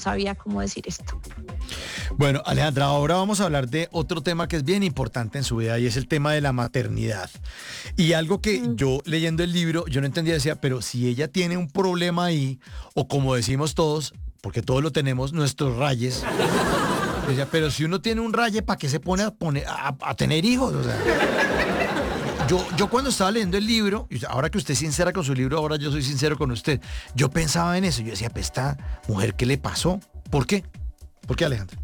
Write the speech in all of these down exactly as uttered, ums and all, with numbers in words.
sabía cómo decir esto. Bueno, Alejandra, ahora vamos a hablar de otro tema que es bien importante en su vida y es el tema de la maternidad. Y algo que mm. yo leyendo el libro, yo no entendía, decía, pero si ella tiene un problema ahí, o como decimos todos, porque todos lo tenemos, nuestros rayes, decía, pero si uno tiene un raye, ¿para qué se pone a, poner, a, a tener hijos? O sea, yo, yo cuando estaba leyendo el libro, y ahora que usted es sincera con su libro, ahora yo soy sincero con usted, yo pensaba en eso, yo decía, pues esta mujer, ¿qué le pasó? ¿Por qué? ¿Por qué, Alejandra?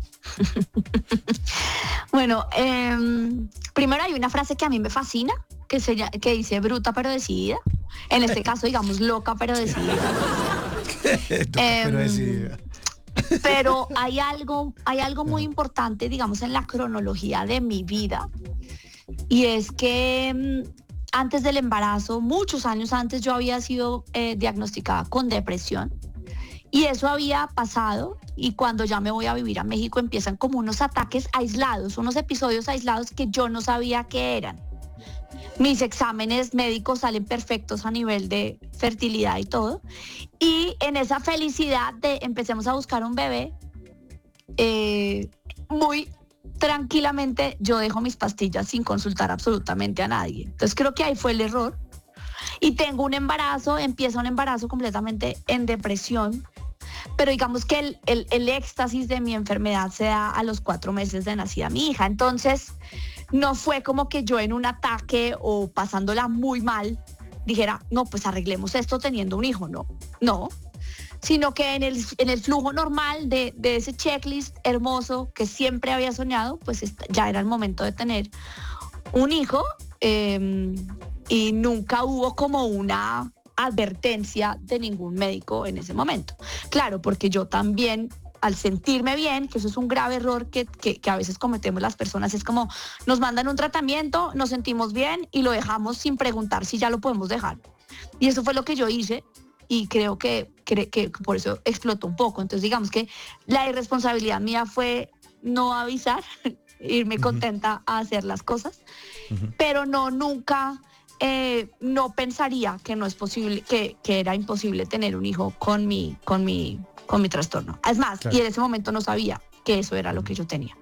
Bueno, eh, primero hay una frase que a mí me fascina, que, se, que dice bruta pero decidida. En este caso, digamos, loca pero decidida. loca eh, pero decidida. Pero hay algo, hay algo muy importante, digamos, en la cronología de mi vida. Y es que antes del embarazo, muchos años antes, yo había sido eh, diagnosticada con depresión. Y eso había pasado, y cuando ya me voy a vivir a México empiezan como unos ataques aislados, unos episodios aislados que yo no sabía qué eran. Mis exámenes médicos salen perfectos a nivel de fertilidad y todo. Y en esa felicidad de empecemos a buscar un bebé, eh, muy tranquilamente yo dejo mis pastillas sin consultar absolutamente a nadie. Entonces creo que ahí fue el error. Y tengo un embarazo, empieza un embarazo completamente en depresión. Pero digamos que el, el, el éxtasis de mi enfermedad se da a los cuatro meses de nacida mi hija. Entonces, no fue como que yo en un ataque o pasándola muy mal dijera, no, pues arreglemos esto teniendo un hijo. No, no. Sino que en el, en el flujo normal de, de ese checklist hermoso que siempre había soñado, pues ya era el momento de tener un hijo. Eh, y nunca hubo como una advertencia de ningún médico en ese momento. Claro, porque yo también, al sentirme bien, que eso es un grave error que, que, que a veces cometemos las personas, es como nos mandan un tratamiento, nos sentimos bien y lo dejamos sin preguntar si ya lo podemos dejar. Y eso fue lo que yo hice y creo que, que, que por eso explotó un poco. Entonces digamos que la irresponsabilidad mía fue no avisar, irme uh-huh. contenta a hacer las cosas, uh-huh. pero no nunca... Eh, no pensaría que no es posible, que, que era imposible tener un hijo con mi, con mi, con mi trastorno. Es más, claro. Y en ese momento no sabía que eso era lo que yo tenía.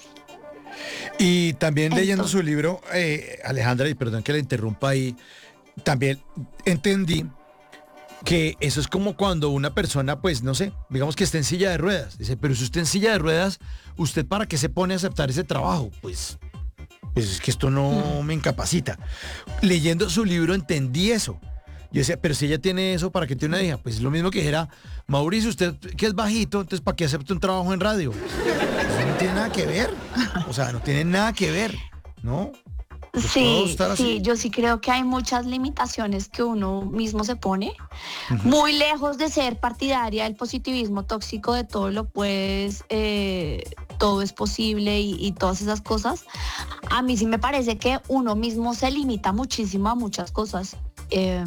Y también Entonces, leyendo su libro, eh, Alejandra, y perdón que la interrumpa ahí, también entendí que eso es como cuando una persona, pues, no sé, digamos que está en silla de ruedas. Dice, pero si usted en silla de ruedas, ¿usted para qué se pone a aceptar ese trabajo? Pues... Pues es que esto no me incapacita. Leyendo su libro entendí eso. Yo decía, pero si ella tiene eso, ¿para qué tiene una hija? Pues es lo mismo que dijera, Mauricio, usted que es bajito, entonces ¿para qué acepta un trabajo en radio? Eso no tiene nada que ver. O sea, no tiene nada que ver, ¿no? Pues sí, sí, yo sí creo que hay muchas limitaciones que uno mismo se pone. Uh-huh. Muy lejos de ser partidaria del positivismo tóxico de todo lo pues, eh, todo es posible y, y todas esas cosas. A mí sí me parece que uno mismo se limita muchísimo a muchas cosas. Eh,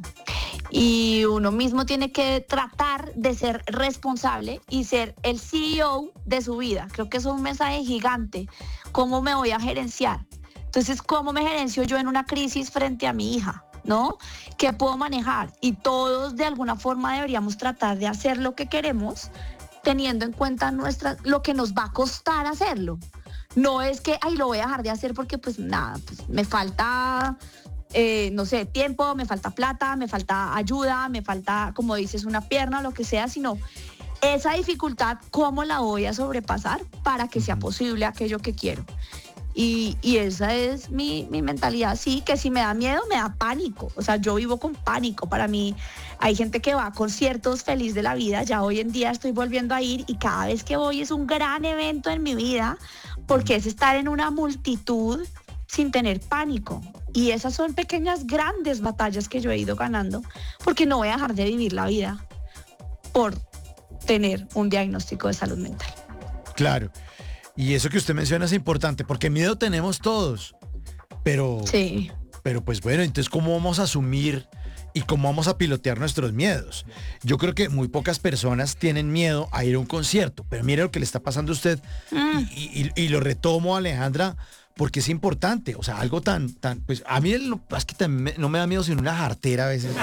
y uno mismo tiene que tratar de ser responsable y ser el C E O de su vida. Creo que eso es un mensaje gigante. ¿Cómo me voy a gerenciar? Entonces, ¿cómo me gerencio yo en una crisis frente a mi hija? ¿No? ¿Qué puedo manejar? Y todos de alguna forma deberíamos tratar de hacer lo que queremos teniendo en cuenta nuestra, lo que nos va a costar hacerlo. No es que, ay, lo voy a dejar de hacer porque pues nada, pues me falta, eh, no sé, tiempo, me falta plata, me falta ayuda, me falta, como dices, una pierna, lo que sea, sino esa dificultad, ¿cómo la voy a sobrepasar para que sea posible aquello que quiero? Y, y esa es mi, mi mentalidad, sí, que si me da miedo, me da pánico. O sea, yo vivo con pánico. Para mí, hay gente que va a conciertos feliz de la vida. Ya hoy en día estoy volviendo a ir y cada vez que voy es un gran evento en mi vida porque es estar en una multitud sin tener pánico. Y esas son pequeñas, grandes batallas que yo he ido ganando porque no voy a dejar de vivir la vida por tener un diagnóstico de salud mental. Claro. Y eso que usted menciona es importante, porque miedo tenemos todos, pero, sí. pero pues bueno, entonces ¿cómo vamos a asumir y cómo vamos a pilotear nuestros miedos? Yo creo que muy pocas personas tienen miedo a ir a un concierto, pero mire lo que le está pasando a usted, mm. y, y, y lo retomo, Alejandra, porque es importante, o sea, algo tan, tan, pues a mí el, es que también me- no me da miedo sino una jartera a veces,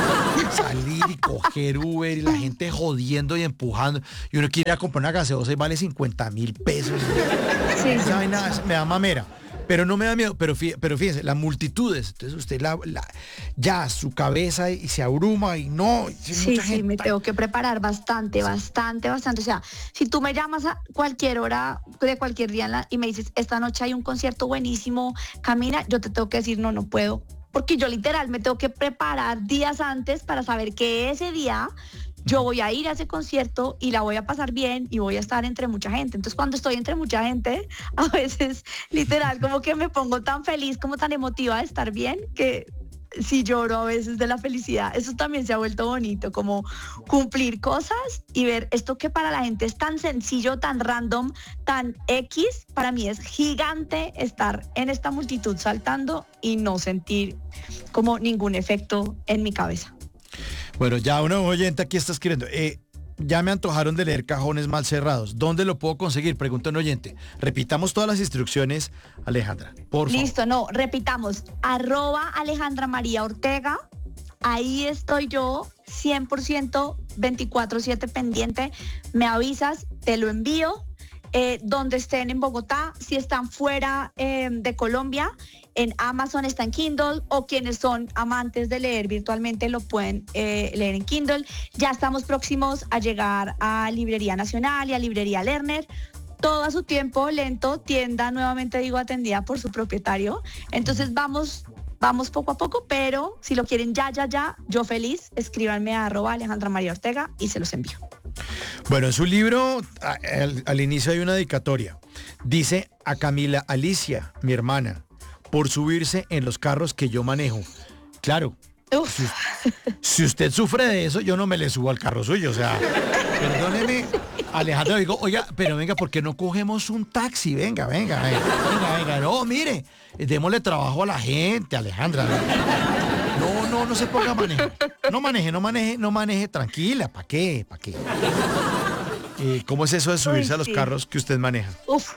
salir y coger Uber y la gente jodiendo y empujando, y uno quiere ir a comprar una gaseosa y vale cincuenta mil pesos, Sí, esa sí, vaina sí. me da mamera. Pero no me da miedo, pero, fí- pero fíjese, las multitudes, entonces usted la, la- ya su cabeza y se abruma y no, y hay Sí, mucha sí, me gente. tengo que preparar bastante, bastante, bastante. O sea, si tú me llamas a cualquier hora de cualquier día en la- y me dices, esta noche hay un concierto buenísimo, camina, yo te tengo que decir, no, no puedo. Porque yo literal me tengo que preparar días antes para saber que ese día yo voy a ir a ese concierto y la voy a pasar bien y voy a estar entre mucha gente. Entonces, cuando estoy entre mucha gente, a veces literal como que me pongo tan feliz, como tan emotiva de estar bien, que sí lloro a veces de la felicidad. Eso también se ha vuelto bonito, como cumplir cosas y ver esto que para la gente es tan sencillo, tan random, tan X, para mí es gigante estar en esta multitud saltando y no sentir como ningún efecto en mi cabeza. Bueno, ya una oyente aquí está escribiendo. eh, ya me antojaron de leer Cajones Mal Cerrados. ¿Dónde lo puedo conseguir? Pregunta un oyente. Repitamos todas las instrucciones, Alejandra, por favor. Listo, no, repitamos, arroba Alejandra María Ortega, ahí estoy yo, cien por ciento, veinticuatro siete pendiente, me avisas, te lo envío, eh, donde estén en Bogotá, si están fuera eh, de Colombia, en Amazon está en Kindle, o quienes son amantes de leer virtualmente lo pueden eh, leer en Kindle. Ya estamos próximos a llegar a Librería Nacional y a Librería Lerner. Todo a su tiempo, lento, tienda nuevamente digo atendida por su propietario. Entonces vamos, vamos poco a poco, pero si lo quieren ya, ya, ya, yo feliz, escríbanme a arroba Alejandra María Ortega y se los envío. Bueno, en su libro, a- al, al inicio hay una dedicatoria. Dice a Camila Alicia, mi hermana, por subirse en los carros que yo manejo. Claro, Uf, si, si usted sufre de eso, yo no me le subo al carro suyo. O sea, perdóneme, Alejandra, digo, oiga, pero venga, ¿por qué no cogemos un taxi? Venga, venga, venga, venga, venga. No, mire, démosle trabajo a la gente, Alejandra. No, no, no se ponga a manejar. No maneje, no maneje, no maneje, tranquila. ¿Para qué? ¿Para qué? Eh, ¿Cómo es eso de subirse uy, a los sí. carros que usted maneja? Uf,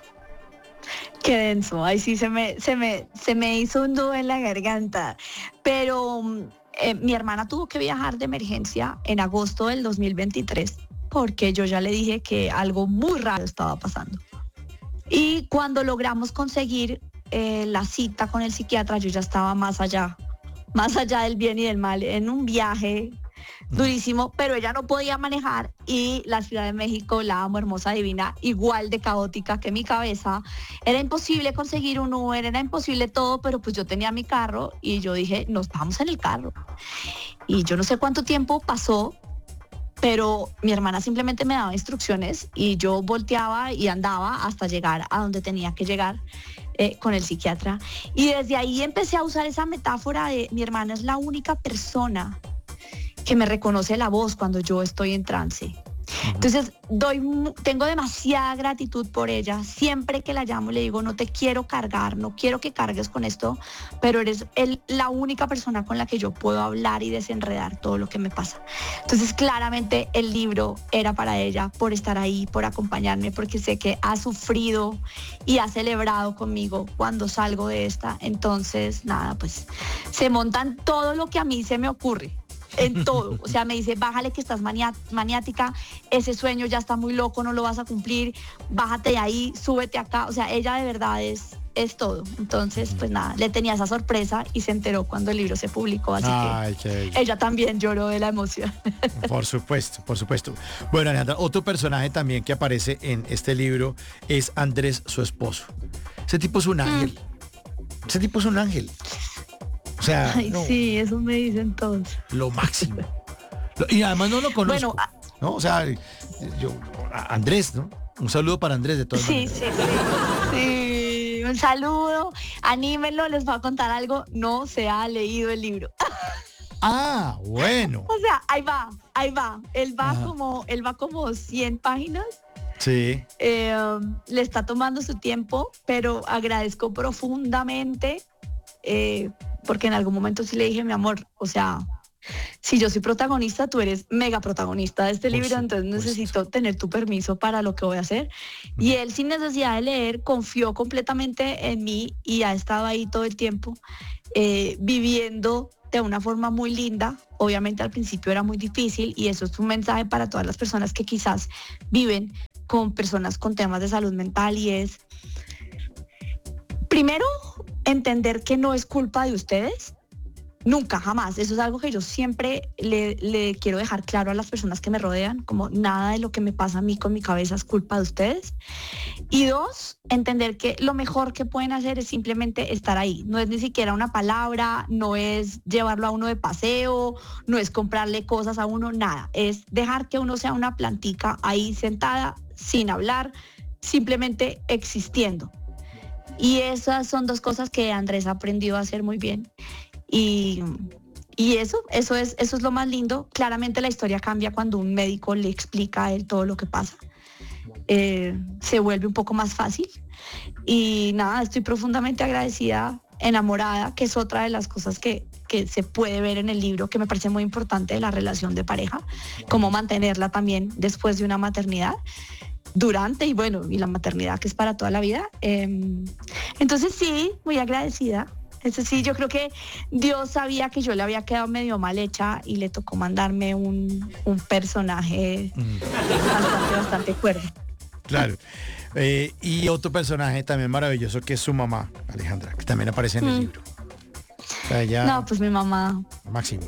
qué denso. Ahí sí se me, se me, se me hizo un nudo en la garganta. Pero mm, eh, mi hermana tuvo que viajar de emergencia en agosto del dos mil veintitrés porque yo ya le dije que algo muy raro estaba pasando. Y cuando logramos conseguir eh, la cita con el psiquiatra, yo ya estaba más allá, más allá del bien y del mal, en un viaje durísimo, pero ella no podía manejar y la Ciudad de México, la amo, hermosa, divina, igual de caótica que mi cabeza. Era imposible conseguir un Uber, era imposible todo, pero pues yo tenía mi carro y yo dije, nos vamos en el carro. Y yo no sé cuánto tiempo pasó, pero mi hermana simplemente me daba instrucciones y yo volteaba y andaba hasta llegar a donde tenía que llegar eh, con el psiquiatra. Y desde ahí empecé a usar esa metáfora de mi hermana es la única persona que me reconoce la voz cuando yo estoy en trance. Entonces, doy, mu- tengo demasiada gratitud por ella. Siempre que la llamo le digo, no te quiero cargar, no quiero que cargues con esto, pero eres el- la única persona con la que yo puedo hablar y desenredar todo lo que me pasa. Entonces, claramente el libro era para ella, por estar ahí, por acompañarme, porque sé que ha sufrido y ha celebrado conmigo cuando salgo de esta. Entonces, nada, pues se montan todo lo que a mí se me ocurre. En todo, o sea, me dice, bájale que estás mania- maniática, ese sueño ya está muy loco, no lo vas a cumplir, bájate de ahí, súbete acá, o sea, ella de verdad es, es todo. Entonces, pues nada, le tenía esa sorpresa y se enteró cuando el libro se publicó, así Ay, qué bello. que ella también lloró de la emoción. Por supuesto, por supuesto. Bueno, Alejandra, otro personaje también que aparece en este libro es Andrés, su esposo. Ese tipo es un ángel. Ese tipo es un ángel. O sea, Ay, no, sí, eso me dicen todos. lo máximo. Lo- y además no lo conozco. Bueno, a- ¿no? O sea, yo, a- Andrés, ¿no? Un saludo para Andrés de todas Sí, maneras. sí, sí. Sí, un saludo, anímenlo, les voy a contar algo, no se ha leído el libro. Ah, bueno. O sea, ahí va, ahí va. Él va Ajá. como, él va como cien páginas. Sí. Eh, um, le está tomando su tiempo, pero agradezco profundamente eh, porque en algún momento sí le dije, mi amor, o sea, si yo soy protagonista, tú eres mega protagonista de este Por libro, entonces supuesto. necesito tener tu permiso para lo que voy a hacer. Y él, sin necesidad de leer, confió completamente en mí y ha estado ahí todo el tiempo, eh, viviendo de una forma muy linda. Obviamente al principio era muy difícil y eso es un mensaje para todas las personas que quizás viven con personas con temas de salud mental, y es, primero, entender que no es culpa de ustedes. Nunca, jamás. Eso es algo que yo siempre le, le quiero dejar claro a las personas que me rodean, como nada de lo que me pasa a mí con mi cabeza es culpa de ustedes. Y dos, entender que lo mejor que pueden hacer es simplemente estar ahí. No es ni siquiera una palabra, no es llevarlo a uno de paseo, no es comprarle cosas a uno, nada. Es dejar que uno sea una plantica ahí sentada, sin hablar, simplemente existiendo. Y esas son dos cosas que Andrés aprendió a hacer muy bien. Y, y eso, eso es, eso es lo más lindo. Claramente la historia cambia cuando un médico le explica a él todo lo que pasa. Eh, se vuelve un poco más fácil. Y nada, estoy profundamente agradecida, enamorada, que es otra de las cosas que, que se puede ver en el libro, que me parece muy importante, de la relación de pareja, cómo mantenerla también después de una maternidad, durante y bueno, y la maternidad que es para toda la vida. Eh, entonces sí, muy agradecida. Eso sí, yo creo que Dios sabía que yo le había quedado medio mal hecha y le tocó mandarme un, un personaje mm. bastante, bastante cuerdo. Claro. Eh, y otro personaje también maravilloso que es su mamá, Alejandra, que también aparece en mm. el libro. O sea, ella... No, pues mi mamá. Máximo.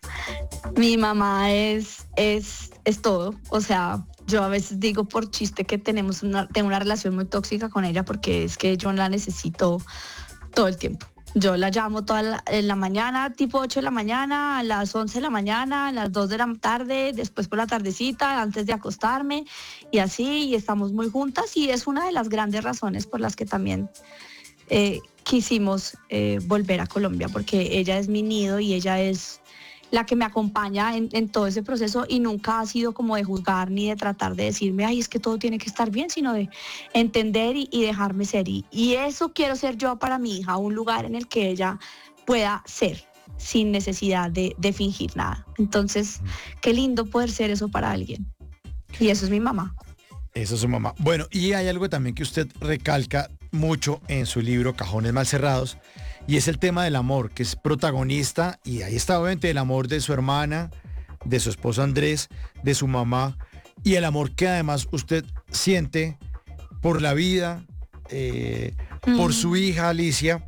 Mi mamá es, es, es todo. O sea, yo a veces digo por chiste que tenemos una, tengo una relación muy tóxica con ella, porque es que yo la necesito todo el tiempo. Yo la llamo toda la, en la mañana, tipo ocho de la mañana, a las once de la mañana, a las dos de la tarde, después por la tardecita, antes de acostarme, y así, y estamos muy juntas, y es una de las grandes razones por las que también eh, quisimos eh, volver a Colombia, porque ella es mi nido y ella es la que me acompaña en, en todo ese proceso, y nunca ha sido como de juzgar ni de tratar de decirme, ay, es que todo tiene que estar bien, sino de entender y, y dejarme ser. Y, y eso quiero ser yo para mi hija, un lugar en el que ella pueda ser sin necesidad de, de fingir nada. Entonces, qué lindo poder ser eso para alguien. Y eso es mi mamá. Eso es su mamá. Bueno, y hay algo también que usted recalca mucho en su libro Cajones Mal Cerrados, y es el tema del amor, que es protagonista, y ahí está obviamente el amor de su hermana, de su esposo Andrés, de su mamá, y el amor que además usted siente por la vida, eh, mm. por su hija Alicia,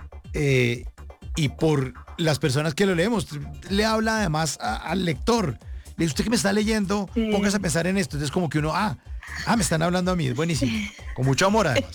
eh, y por las personas que lo leemos. Le habla además a, al lector. Le dice, usted que me está leyendo, sí. póngase a pensar en esto. Entonces como que uno, ah, ah, me están hablando a mí, es buenísimo. Con mucho amor además.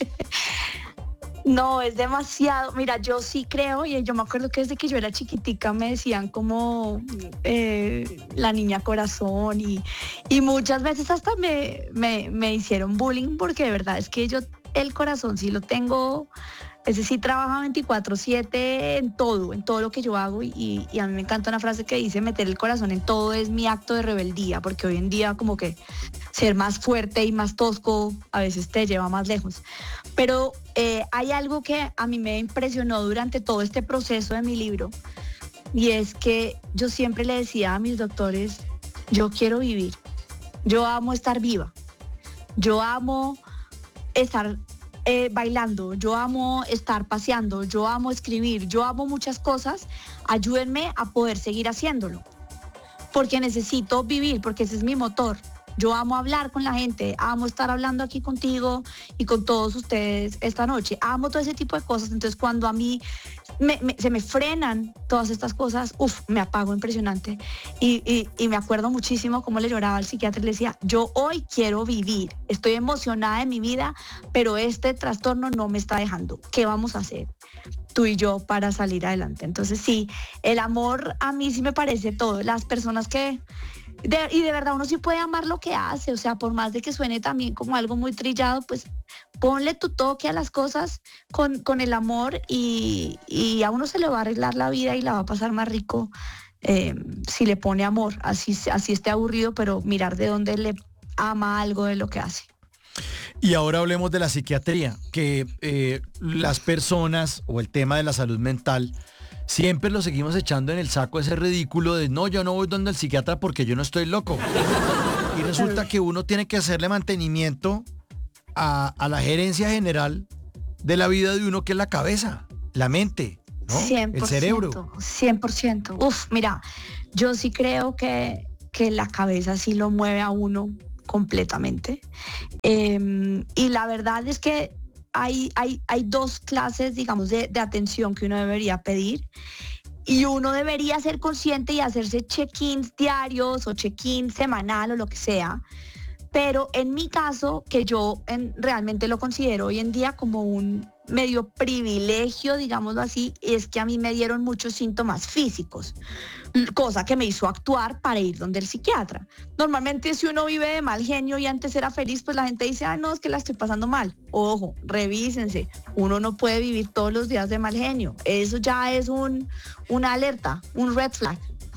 No, es demasiado. Mira, yo sí creo, y yo me acuerdo que desde que yo era chiquitica me decían como eh, la niña corazón, y, y muchas veces hasta me, me, me hicieron bullying, porque de verdad es que yo el corazón sí lo tengo. Ese sí trabaja veinticuatro siete en todo, en todo lo que yo hago, y, y a mí me encanta una frase que dice, meter el corazón en todo es mi acto de rebeldía, porque hoy en día como que ser más fuerte y más tosco a veces te lleva más lejos. Pero eh, hay algo que a mí me impresionó durante todo este proceso de mi libro, y es que yo siempre le decía a mis doctores, yo quiero vivir, yo amo estar viva, yo amo estar Eh, bailando, yo amo estar paseando, yo amo escribir, yo amo muchas cosas, ayúdenme a poder seguir haciéndolo, porque necesito vivir, porque ese es mi motor. Yo amo hablar con la gente, amo estar hablando aquí contigo y con todos ustedes esta noche, amo todo ese tipo de cosas. Entonces cuando a mí me, me, se me frenan todas estas cosas, uff, me apago impresionante, y, y, y me acuerdo muchísimo cómo le lloraba al psiquiatra y le decía, yo hoy quiero vivir, estoy emocionada de mi vida, pero este trastorno no me está dejando, ¿qué vamos a hacer tú y yo para salir adelante? Entonces sí, el amor a mí sí me parece todo. Las personas que De, y de verdad uno sí puede amar lo que hace, o sea, por más de que suene también como algo muy trillado, pues ponle tu toque a las cosas con, con el amor, y, y a uno se le va a arreglar la vida y la va a pasar más rico eh, si le pone amor, así, así esté aburrido, pero mirar de dónde le ama algo de lo que hace. Y ahora hablemos de la psiquiatría, que eh, las personas o el tema de la salud mental siempre lo seguimos echando en el saco ese ridículo de no, yo no voy donde el psiquiatra porque yo no estoy loco. Y resulta que uno tiene que hacerle mantenimiento a, a la gerencia general de la vida de uno, que es la cabeza, la mente, ¿no? cien por ciento, el cerebro. cien por ciento. Uf, mira, yo sí creo que, que la cabeza sí lo mueve a uno completamente. Eh, y la verdad es que hay, hay, hay dos clases, digamos, de, de atención que uno debería pedir. Y uno debería ser consciente y hacerse check-ins diarios o check-in semanal o lo que sea. Pero en mi caso, que yo en, realmente lo considero hoy en día como un medio privilegio, digámoslo así, es que a mí me dieron muchos síntomas físicos, cosa que me hizo actuar para ir donde el psiquiatra. Normalmente si uno vive de mal genio y antes era feliz, pues la gente dice, ah, no, es que la estoy pasando mal. Ojo, revísense, uno no puede vivir todos los días de mal genio. Eso ya es un, una alerta, un red flag.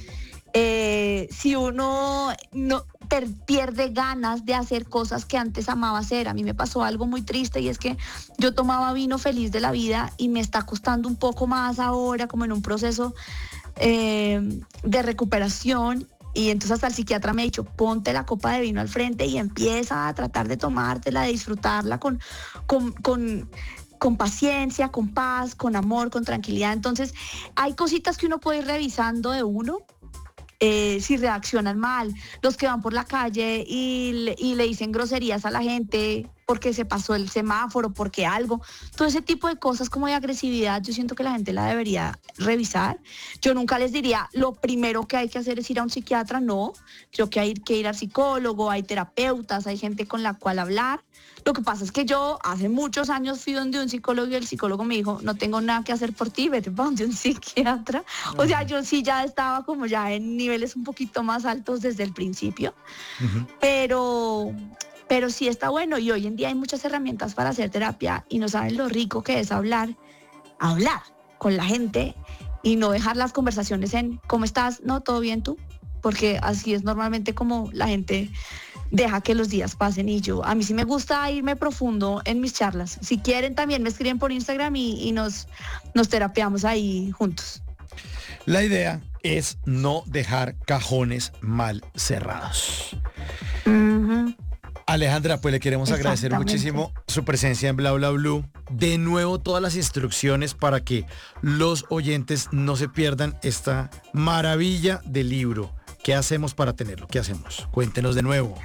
Eh, si uno no per, pierde ganas de hacer cosas que antes amaba hacer. A mí me pasó algo muy triste y es que yo tomaba vino feliz de la vida y me está costando un poco más ahora, como en un proceso eh, de recuperación. Y entonces hasta el psiquiatra me ha dicho, ponte la copa de vino al frente y empieza a tratar de tomártela, de disfrutarla con, con, con con paciencia, con paz, con amor, con tranquilidad. Entonces hay cositas que uno puede ir revisando de uno. Eh, si reaccionan mal, los que van por la calle y le, y le dicen groserías a la gente porque se pasó el semáforo, porque algo, todo ese tipo de cosas como de agresividad, yo siento que la gente la debería revisar. Yo nunca les diría, lo primero que hay que hacer es ir a un psiquiatra, no, creo que hay que ir al psicólogo, hay terapeutas, hay gente con la cual hablar. Lo que pasa es que yo hace muchos años fui donde un psicólogo y el psicólogo me dijo, no tengo nada que hacer por ti, vete para donde un psiquiatra. Uh-huh. O sea, yo sí ya estaba como ya en niveles un poquito más altos desde el principio, uh-huh. pero, pero sí está bueno y hoy en día hay muchas herramientas para hacer terapia y no saben lo rico que es hablar, hablar con la gente y no dejar las conversaciones en ¿cómo estás? No, ¿todo bien tú? Porque así es normalmente como la gente deja que los días pasen y yo, a mí sí me gusta irme profundo en mis charlas. Si quieren también me escriben por Instagram y, y nos, nos terapeamos ahí juntos. La idea es no dejar cajones mal cerrados. Uh-huh. Alejandra, pues le queremos agradecer muchísimo su presencia en Bla Bla Blue. De nuevo todas las instrucciones para que los oyentes no se pierdan esta maravilla de libro. ¿Qué hacemos para tenerlo? ¿Qué hacemos? Cuéntenos de nuevo.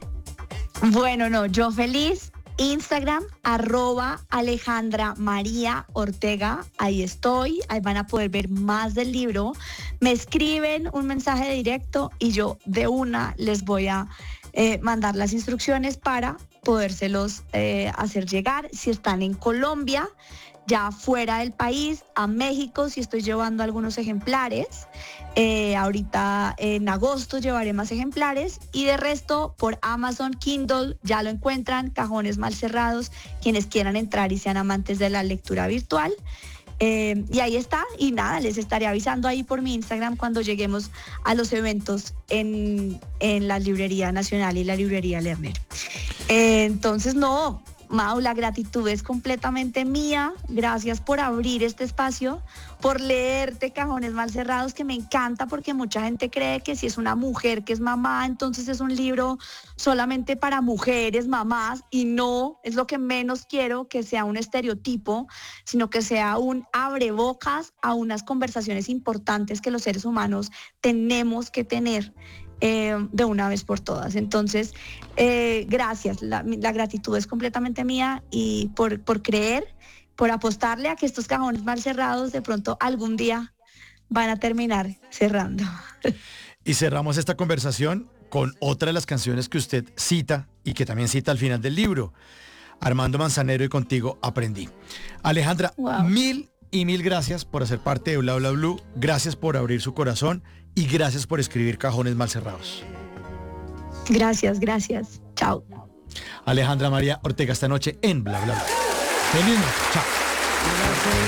Bueno, no, yo feliz. Instagram, arroba Alejandra María Ortega. Ahí estoy. Ahí van a poder ver más del libro. Me escriben un mensaje directo y yo de una les voy a eh, mandar las instrucciones para podérselos eh, hacer llegar. Si están en Colombia, ya fuera del país, a México, si estoy llevando algunos ejemplares. Eh, ahorita en agosto llevaré más ejemplares y de resto por Amazon Kindle ya lo encuentran, cajones mal cerrados, quienes quieran entrar y sean amantes de la lectura virtual. Eh, y ahí está, y nada, les estaré avisando ahí por mi Instagram cuando lleguemos a los eventos en, en la Librería Nacional y la Librería Lerner. Eh, entonces, no, Mau, la gratitud es completamente mía. Gracias por abrir este espacio, por leerte Cajones Mal Cerrados, que me encanta porque mucha gente cree que si es una mujer que es mamá, entonces es un libro solamente para mujeres, mamás, y no, es lo que menos quiero, que sea un estereotipo, sino que sea un abrebocas a unas conversaciones importantes que los seres humanos tenemos que tener. Eh, de una vez por todas. Entonces, eh, gracias. La, la gratitud es completamente mía y por, por creer, por apostarle a que estos cajones mal cerrados de pronto algún día van a terminar cerrando. Y cerramos esta conversación con otra de las canciones que usted cita y que también cita al final del libro. Armando Manzanero y Contigo Aprendí. Alejandra, wow. mil y mil gracias por hacer parte de Bla Bla Blue. Gracias por abrir su corazón. Y gracias por escribir Cajones Mal Cerrados. Gracias, gracias. Chao. Alejandra María Ortega esta noche en Bla Bla Bla. Feliz noche. Chao.